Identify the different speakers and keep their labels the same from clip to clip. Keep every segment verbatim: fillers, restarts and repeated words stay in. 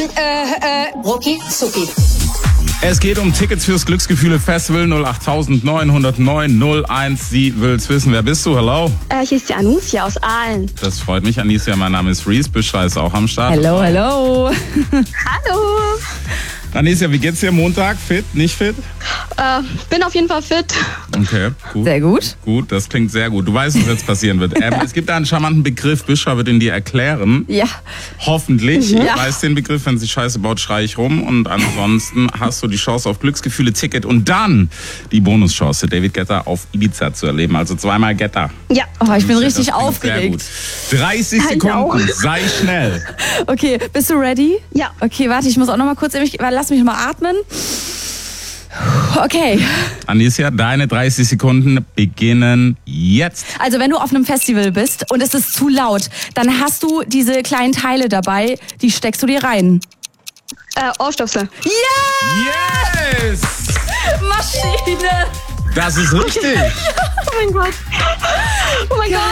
Speaker 1: äh, äh, Rucki Zucki.
Speaker 2: Es geht um Tickets fürs Glücksgefühle-Festival null acht neun null neun null eins. Sie will's wissen. Wer bist du? Hello?
Speaker 3: Äh, hier ist die Anusia aus Aalen.
Speaker 2: Das freut mich, Anisja. Mein Name ist Reese. Büschra ist auch am Start.
Speaker 4: Hello, hello.
Speaker 3: Hallo.
Speaker 2: Anisja, wie geht's dir? Montag? Fit? Nicht fit?
Speaker 3: Äh, bin auf jeden Fall fit.
Speaker 2: Okay, gut.
Speaker 4: Sehr gut.
Speaker 2: Gut, das klingt sehr gut. Du weißt, was jetzt passieren wird. Ähm, es gibt da einen charmanten Begriff. Büschra wird ihn dir erklären.
Speaker 4: Ja.
Speaker 2: Hoffentlich.
Speaker 4: Mhm.
Speaker 2: Ich
Speaker 4: Ja.
Speaker 2: weiß den Begriff. Wenn sie Scheiße baut, schrei ich rum. Und ansonsten hast du die Chance auf Glücksgefühle-Ticket und dann die Bonuschance, David Guetta auf Ibiza zu erleben. Also zweimal Guetta.
Speaker 3: Ja.
Speaker 4: Oh, ich bin
Speaker 2: Das
Speaker 4: richtig
Speaker 2: klingt
Speaker 4: aufgeregt.
Speaker 2: Sehr gut. dreißig
Speaker 3: Ja, ich auch.
Speaker 2: Sekunden. Sei schnell.
Speaker 4: Okay, bist du ready?
Speaker 3: Ja.
Speaker 4: Okay, warte, ich muss auch noch mal kurz, lass mich mal atmen. Okay.
Speaker 2: Anisja, deine dreißig Sekunden beginnen jetzt.
Speaker 4: Also wenn du auf einem Festival bist und es ist zu laut, dann hast du diese kleinen Teile dabei, die steckst du dir rein.
Speaker 3: Äh, Ohrstöpsel.
Speaker 4: Ja!
Speaker 2: Yes!
Speaker 4: Maschine!
Speaker 2: Das ist richtig.
Speaker 3: Oh mein Gott. Oh mein Gott.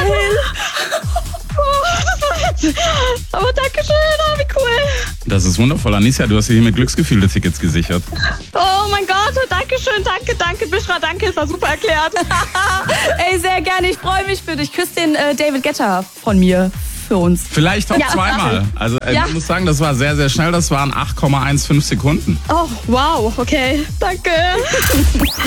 Speaker 3: Oh, aber danke schön, oh, wie cool.
Speaker 2: Das ist wundervoll. Anisja, du hast dir hier mit Glücksgefühle-Tickets gesichert.
Speaker 3: Oh mein Gott, danke schön, danke, danke, Büschra, danke, es war super erklärt.
Speaker 4: Ey, sehr gerne, ich freue mich für dich. Küss den äh, David Guetta von mir für uns.
Speaker 2: Vielleicht auch
Speaker 3: Ja,
Speaker 2: zweimal. Also äh,
Speaker 4: Ja.
Speaker 2: ich muss sagen, das war sehr, sehr schnell. Das waren acht Komma fünfzehn Sekunden.
Speaker 3: Oh, wow, okay, danke.